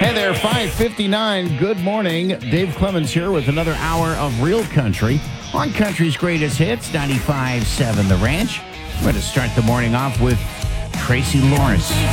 Hey there, 5:59. Good morning. Dave Clemens here with another hour of Real Country on Country's Greatest Hits, 95.7 The Ranch. I'm going to start the morning off with Tracy Lawrence.